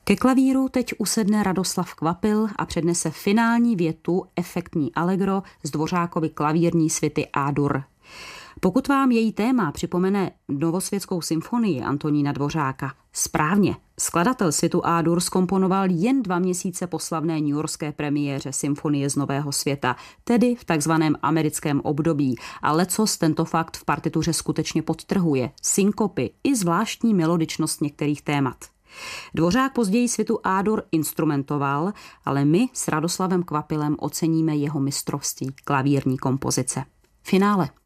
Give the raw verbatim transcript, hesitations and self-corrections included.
Ke klavíru teď usedne Radoslav Kvapil a přednese finální větu efektní allegro z Dvořákovy klavírní svity A-dur. Pokud vám její téma připomene Novosvětskou symfonii Antonína Dvořáka, správně, skladatel svitu A-dur zkomponoval jen dva měsíce po slavné newyorské premiéře Symfonie z Nového světa, tedy v takzvaném americkém období. A lecos tento fakt v partituře skutečně podtrhuje, synkopy i zvláštní melodičnost některých témat. Dvořák později svitu A-dur instrumentoval, ale my s Radoslavem Kvapilem oceníme jeho mistrovství klavírní kompozice. Finále.